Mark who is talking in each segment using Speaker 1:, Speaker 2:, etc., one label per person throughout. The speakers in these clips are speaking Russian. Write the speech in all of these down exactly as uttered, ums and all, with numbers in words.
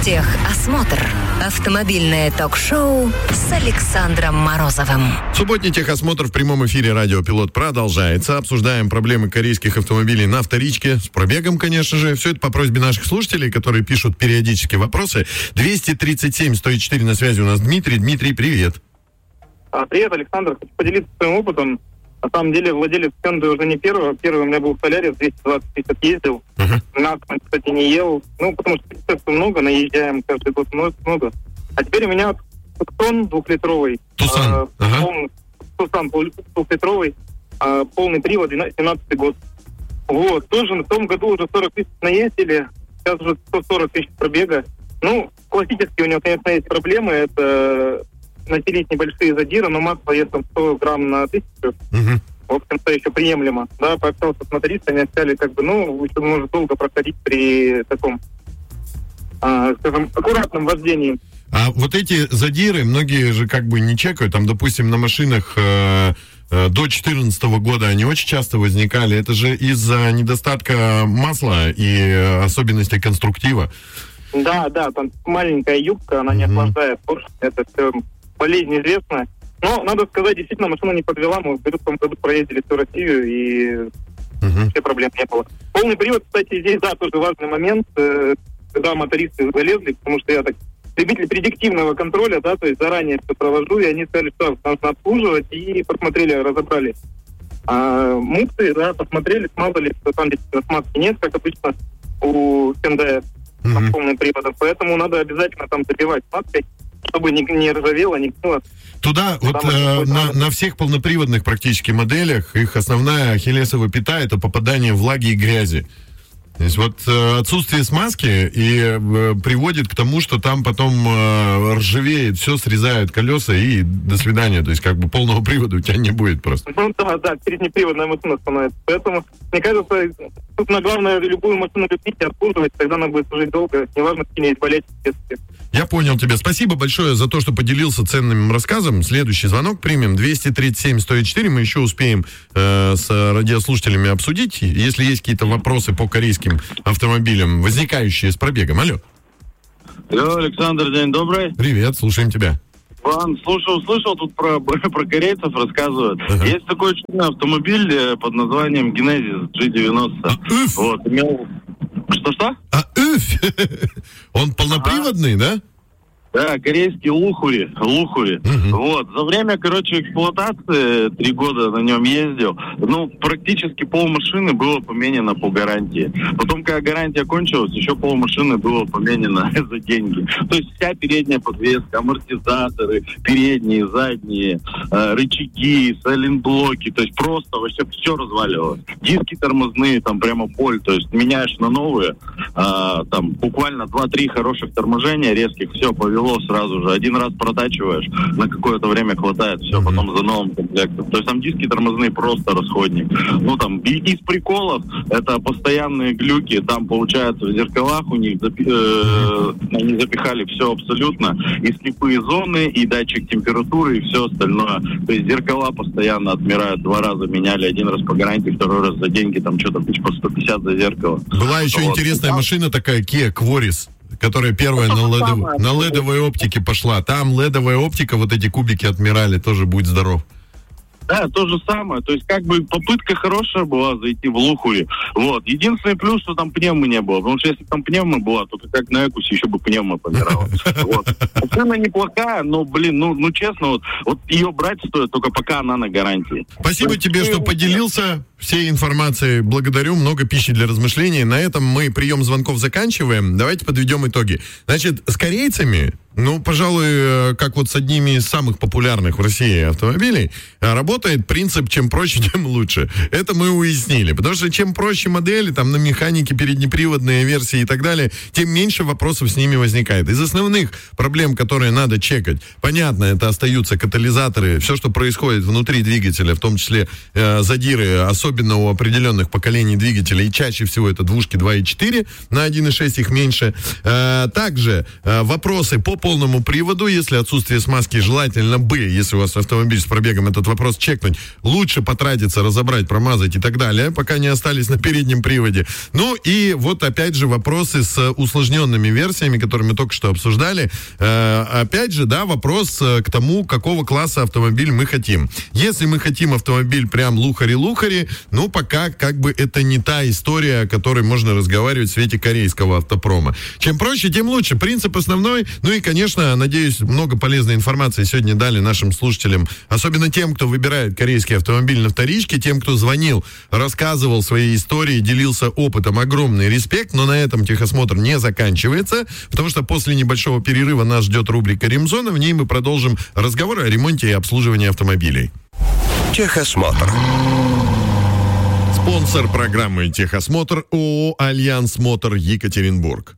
Speaker 1: Техосмотр. Автомобильное ток-шоу с Александром Морозовым.
Speaker 2: Субботний техосмотр в прямом эфире «Радио Пилот» продолжается. Обсуждаем проблемы корейских автомобилей на вторичке. С пробегом, конечно же. Все это по просьбе наших слушателей, которые пишут периодически вопросы. двести тридцать семь сто четыре на связи у нас Дмитрий. Дмитрий, привет.
Speaker 3: А, привет, Александр. Хочу поделиться своим опытом. На самом деле, владелец Hyundai уже не первый. Первый у меня был Солярис, двести двадцать тысяч ездил. Uh-huh. Нас, кстати, не ел. Ну, потому что пиццев много, наезжаем каждый год много. А теперь у меня Туcson двухлитровый.
Speaker 2: Тусан.
Speaker 3: Э, uh-huh. полный, Тусан двухлитровый. Э, полный привод, семнадцатый год. Вот. Тоже в том году уже сорок тысяч наездили. Сейчас уже сто сорок тысяч пробега. Ну, классические у него, конечно, есть проблемы. Это... начались небольшие задиры, но масса весом сто грамм на тысячу. Uh-huh. В общем-то, еще приемлемо. Да, пообщался с мотористами, они сказали, как бы, ну, еще может долго проходить при таком, а, скажем, аккуратном вождении.
Speaker 2: А вот эти задиры, многие же как бы не чекают, там, допустим, на машинах э, э, до две тысячи четырнадцатого года они очень часто возникали. Это же из-за недостатка масла и особенностей конструктива.
Speaker 3: Да, да, там маленькая юбка, она uh-huh. не охлаждает поршень, это все... болезнь известна. Но, надо сказать, действительно, машина не подвела. Мы в этом году проездили всю Россию, и uh-huh. все проблем не было. Полный привод, кстати, здесь, да, тоже важный момент, э, когда мотористы залезли, потому что я так любитель предиктивного контроля, да, то есть заранее все провожу, и они сказали, что нужно обслуживать, и посмотрели, разобрали. А муксы, да, посмотрели, смазали, что там действительно смазки нет, как обычно у Hyundai uh-huh. полным приводом. Поэтому надо обязательно там забивать смазкой, чтобы не, не ржавело, не гнило.
Speaker 2: Туда вот э, на, на всех полноприводных практически моделях их основная ахиллесова пята — это попадание влаги и грязи. То есть вот э, отсутствие смазки и э, приводит к тому, что там потом э, ржавеет, все, срезают колеса и до свидания. То есть как бы полного привода у тебя не будет просто.
Speaker 3: Ну да, да, переднеприводная машина становится. Поэтому, мне кажется, тут на главное любую машину любить и обслуживать, тогда она будет служить долго, неважно, какие есть болячки.
Speaker 2: Я понял тебя. Спасибо большое за то, что поделился ценным рассказом. Следующий звонок примем. двести тридцать семь сто четыре. Мы еще успеем э, с радиослушателями обсудить. Если есть какие-то вопросы по корейским автомобилям, возникающие с пробегом. Алло.
Speaker 4: Алло, Александр, день добрый.
Speaker 2: Привет, слушаем тебя.
Speaker 4: Ван, слушал, слышал, тут про, про корейцев рассказывают. Ага. Есть такой чудный автомобиль под названием Genesis джи девяносто. А, вот, имел... Что-что?
Speaker 2: А, уф! Он полноприводный, ага. да?
Speaker 4: Да, корейский лухури, лухури. Uh-huh. Вот, за время, короче, эксплуатации, три года на нем ездил, ну, практически полмашины было поменено по гарантии. Потом, когда гарантия кончилась, еще полмашины было поменено за деньги. То есть вся передняя подвеска, амортизаторы, передние, задние, э, рычаги, сайлентблоки, то есть просто вообще все разваливалось. Диски тормозные, там прямо боль, то есть меняешь на новые, э, там буквально два-три хороших торможения резких, все, повело сразу же. Один раз протачиваешь, на какое-то время хватает, все, потом за новым комплектом. То есть там диски тормозные просто расходник. Ну там, и из приколов, это постоянные глюки, там получается в зеркалах у них запи- э- они запихали все абсолютно, и слепые зоны, и датчик температуры, и все остальное. То есть зеркала постоянно отмирают, два раза меняли, один раз по гарантии, второй раз за деньги, там что-то по сто пятьдесят за зеркало.
Speaker 2: Была еще вот. Интересная там... машина такая, Kia Quaris, которая первая на, ледов... на ледовой оптике пошла. Там ледовая оптика, вот эти кубики отмирали, тоже будь здоров.
Speaker 4: Да, то же самое. То есть, как бы, попытка хорошая была зайти в лухури. Вот. Единственный плюс, что там пневмы не было. Потому что если там пневма была, то как на Экусе еще бы пневма помирала. Вот. Машина неплохая, но, блин, ну, ну честно, вот, вот ее брать стоит только пока она на гарантии.
Speaker 2: Спасибо есть, тебе, что поделился всей информацией. Благодарю. Много пищи для размышлений. На этом мы прием звонков заканчиваем. Давайте подведем итоги. Значит, с корейцами, ну, пожалуй, как вот с одними из самых популярных в России автомобилей, работает принцип «чем проще, тем лучше». Это мы уяснили. Потому что чем проще модели, там, на механике, переднеприводные версии и так далее, тем меньше вопросов с ними возникает. Из основных проблем, которые надо чекать, понятно, это остаются катализаторы, все, что происходит внутри двигателя, в том числе э, задиры, особенно у определенных поколений двигателей, и чаще всего это двушки два и четыре, на один и шесть их меньше. Э, также э, вопросы по полному приводу. Если отсутствие смазки, желательно бы, если у вас автомобиль с пробегом, этот вопрос чекнуть. Лучше потратиться, разобрать, промазать и так далее, пока не остались на переднем приводе. Ну и вот опять же вопросы с усложненными версиями, которые мы только что обсуждали. Э, опять же, да, вопрос к тому, какого класса автомобиль мы хотим. Если мы хотим автомобиль прям лухари-лухари, ну пока как бы это не та история, о которой можно разговаривать в свете корейского автопрома. Чем проще, тем лучше. Принцип основной. Ну и, конечно, надеюсь, много полезной информации сегодня дали нашим слушателям, особенно тем, кто выбирает корейский автомобиль на вторичке, тем, кто звонил, рассказывал свои истории, делился опытом. Огромный респект, но на этом техосмотр не заканчивается, потому что после небольшого перерыва нас ждет рубрика «Ремзона». В ней мы продолжим разговор о ремонте и обслуживании автомобилей.
Speaker 5: Техосмотр.
Speaker 2: Спонсор программы «Техосмотр» ООО «Альянс Мотор» Екатеринбург.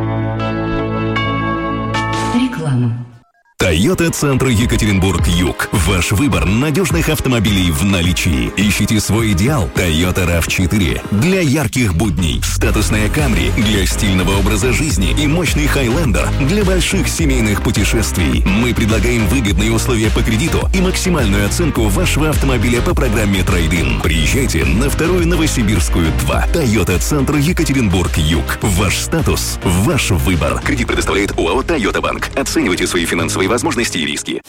Speaker 1: Реклама.
Speaker 6: Тойота-центр Екатеринбург-Юг. Ваш выбор надежных автомобилей в наличии. Ищите свой идеал. Toyota рав четыре. Для ярких будней. Статусная Camry для стильного образа жизни. И мощный Highlander для больших семейных путешествий. Мы предлагаем выгодные условия по кредиту и максимальную оценку вашего автомобиля по программе Трейд-ин. Приезжайте на вторую Новосибирскую два. Тойота-центр Екатеринбург-Юг. Ваш статус. Ваш выбор. Кредит предоставляет ОАО «Тойота Банк». Оценивайте свои финансовые возможности и риски.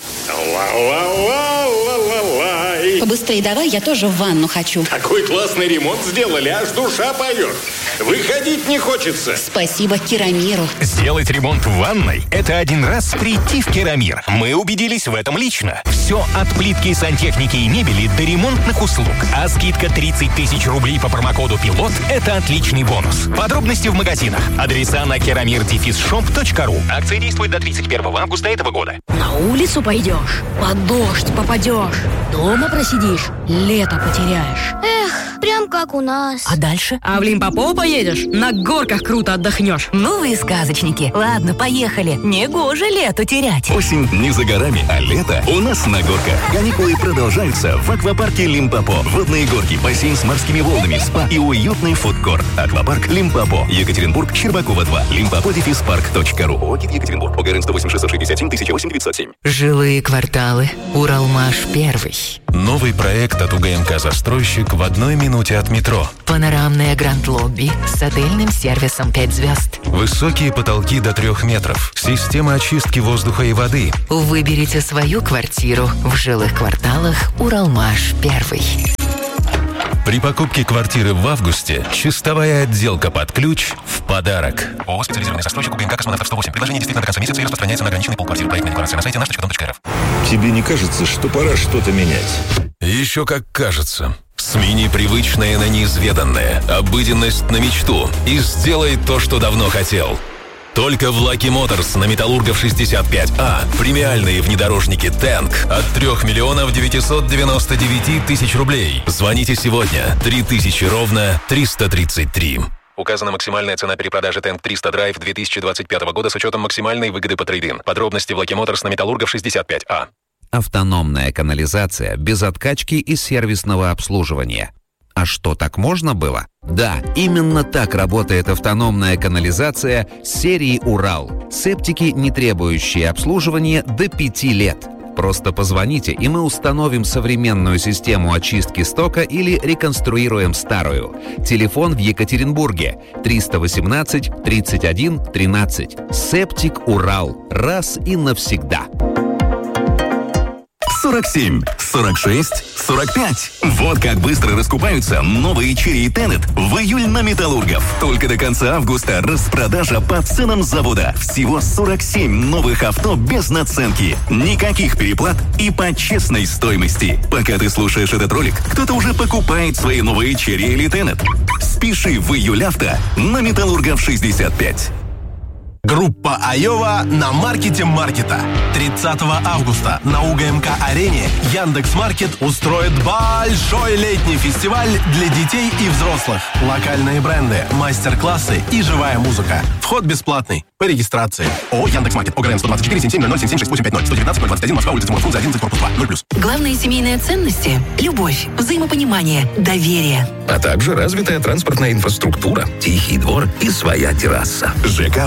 Speaker 7: Побыстрее давай, я тоже в ванну хочу.
Speaker 8: Такой классный ремонт сделали, аж душа поет. Выходить не хочется.
Speaker 7: Спасибо Керамиру.
Speaker 9: Сделать ремонт в ванной – это один раз прийти в Керамир. Мы убедились в этом лично. Все от плитки, сантехники и мебели до ремонтных услуг. А скидка тридцать тысяч рублей по промокоду «Пилот» – это отличный бонус. Подробности в магазинах. Адреса на керамир дефис шоп точка ру. Акция действует до тридцать первого августа этого года.
Speaker 10: На улицу пойдешь, под дождь попадешь, дома просидишь, лето потеряешь.
Speaker 11: Эх, прям как у нас.
Speaker 10: А дальше? А в Лимпопо поедешь, на горках круто отдохнешь.
Speaker 1: Ну вы сказочники. Ладно, поехали. Негоже лету терять.
Speaker 6: Осень не за горами, а лето у нас на горках. Каникулы продолжаются в аквапарке Лимпопо. Водные горки, бассейн с морскими волнами, спа и уютный фудкорт. Аквапарк Лимпопо. Екатеринбург, Щербакова два. Лимпопо дефис парк точка ру. ОГИ Екатеринбург. ОГРН сто восемь шестьсот шестьдесят семь тысяча восемь девятьсот семь.
Speaker 1: Жилые кварталы. Уралмаш первый.
Speaker 9: Новый проект от УГМК «Застройщик» в одной минуте от метро.
Speaker 1: Панорамное гранд-лобби с отельным сервисом пять звезд.
Speaker 9: Высокие потолки до трех метров. Система очистки воздуха и воды.
Speaker 1: Выберите свою квартиру в жилых кварталах Уралмаш первый.
Speaker 9: При покупке квартиры в августе чистовая отделка под ключ в подарок. ООО «Специализированный застройщик УГМК «Космонавтов сто восемь». Предложение действительно до конца месяца и распространяется на ограниченный полквартиры. Проектная декларация на сайте наш точка дом точка эр эф.
Speaker 5: Тебе не кажется, что пора что-то менять?
Speaker 9: Еще как кажется. Смени привычное на неизведанное, обыденность на мечту и сделай то, что давно хотел. Только в Lucky Motors на Металлургов шестьдесят пять А премиальные внедорожники Танк от трех миллионов девятьсот девяносто девять тысяч рублей. Звоните сегодня. три тысячи ровно триста тридцать три. Указана максимальная цена перепродажи Танк триста Драйв две тысячи двадцать пятого года с учетом максимальной выгоды по трейд-ин. Подробности в Lucky Motors на Металлургов шестьдесят пять А.
Speaker 12: Автономная канализация без откачки и сервисного обслуживания. А что, так можно было? Да, именно так работает автономная канализация серии «Урал». Септики, не требующие обслуживания, до пяти лет. Просто позвоните, и мы установим современную систему очистки стока или реконструируем старую. Телефон в Екатеринбурге триста восемнадцать тридцать один тринадцать. Септик «Урал». Раз и навсегда.
Speaker 6: сорок семь, сорок шесть, сорок пять. Вот как быстро раскупаются новые Chery и Tenet в июль на Металлургов. Только до конца августа распродажа по ценам завода. Всего сорок семь новых авто без наценки. Никаких переплат и по честной стоимости. Пока ты слушаешь этот ролик, кто-то уже покупает свои новые Chery или Tenet. Спеши в июль авто на Металлургов шестьдесят пять.
Speaker 13: Группа Айова на маркете маркета. тридцатого августа на УГМК-арене Яндекс.Маркет устроит большой летний фестиваль для детей и взрослых. Локальные бренды, мастер-классы и живая музыка. Вход бесплатный. По регистрации. ООО «Яндекс.Маркет». ОГРН сто двадцать четыре семь семь ноль ноль семь семь шесть восемь пять ноль. сто девятнадцать ноль двадцать один. Москва, улица Тимур Фрунзе, одиннадцать, корпус два. ноль плюс.
Speaker 1: Главные семейные ценности – любовь, взаимопонимание, доверие.
Speaker 5: А также развитая транспортная инфраструктура, тихий двор и своя терраса.
Speaker 6: ЖК «Универ»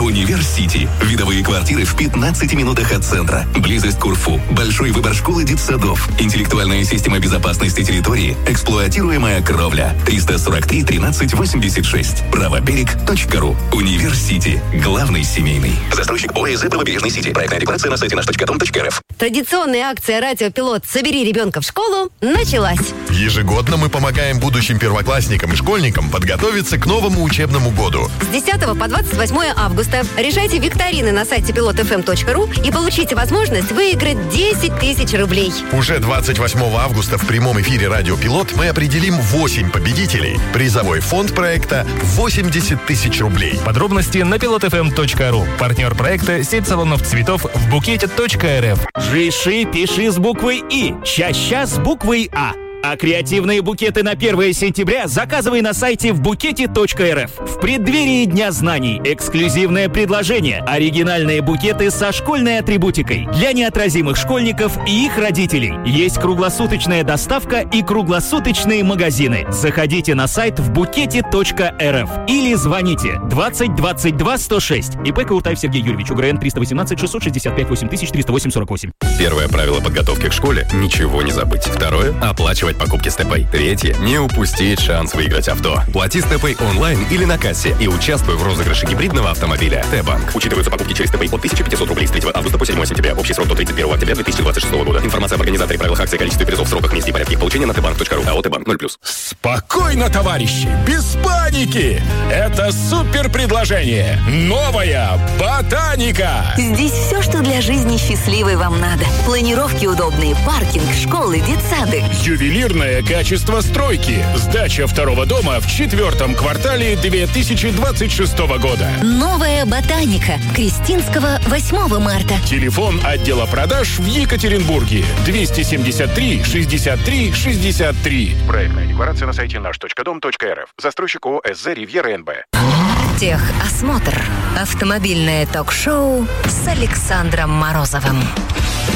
Speaker 6: Университи. Видовые квартиры в пятнадцати минутах от центра. Близость к УРФУ. Большой выбор школ и детсадов. Интеллектуальная система безопасности территории. Эксплуатируемая кровля. триста сорок три тринадцать восемьдесят шесть. правоберег точка ру. Университи. Главный семейный. Застройщик ОСЗ Правобережный Сити. Проектная декларация на сайте наш точка дом точка эр эф.
Speaker 14: Традиционная акция «Радио Пилот. Собери ребенка в школу» началась.
Speaker 2: Ежегодно мы помогаем будущим первоклассникам и школьникам подготовиться к новому учебному году.
Speaker 14: С десятого по двадцать восьмое августа решайте викторины на сайте пилот эф эм точка ру и получите возможность выиграть десять тысяч рублей.
Speaker 2: Уже двадцать восьмого августа в прямом эфире «Радио Пилот» мы определим восемь победителей. Призовой фонд проекта восемьдесят тысяч рублей.
Speaker 15: Подробности на пилот эф эм точка ру. Партнер проекта сеть салонов цветов в букете точка эр эф.
Speaker 16: Жиши пиши с буквой И, ща-ща с буквой А. А креативные букеты на первое сентября заказывай на сайте в букете точка эр эф. В преддверии Дня знаний эксклюзивное предложение. Оригинальные букеты со школьной атрибутикой для неотразимых школьников и их родителей. Есть круглосуточная доставка и круглосуточные магазины. Заходите на сайт в букете точка эр эф или звоните двадцать двадцать два сто шесть. ИП Кауртаев Сергей Юрьевич, УГРН триста восемнадцать шестьсот шестьдесят пять восемь тысяч триста восемь сорок восемь.
Speaker 9: Первое правило подготовки к школе – ничего не забыть. Второе – оплачивать покупки с ТП. Третье – не упустить шанс выиграть авто. Плати с ТП онлайн или на кассе и участвуй в розыгрыше гибридного автомобиля. Т-банк. Учитываются покупки через ТП от тысяча пятьсот рублей с третьего августа по седьмое сентября. Общий срок до тридцать первого октября две тысячи двадцать шестого года. Информация об организаторе, правилах акции, количестве призов, сроках, месте и порядке их получения на тэбанк точка ру. АО «Т-банк» ноль плюс.
Speaker 8: Спокойно, товарищи, без паники. Это супер предложение. Новая ботаника.
Speaker 17: Здесь все, что для жизни счастливой вам надо. Планировки удобные, паркинг, школы, детсады.
Speaker 8: Ювелирное качество стройки. Сдача второго дома в четвертом квартале две тысячи двадцать шестого года.
Speaker 17: Новая ботаника. Крестинского, восьмого марта.
Speaker 8: Телефон отдела продаж в Екатеринбурге. двести семьдесят три шестьдесят три шестьдесят три.
Speaker 18: Проектная декларация на сайте наш точка дом точка эр эф. Застройщик ООО «СЗ Ривьера эн бэ».
Speaker 19: Техосмотр. Автомобильное ток-шоу с Александром Морозовым.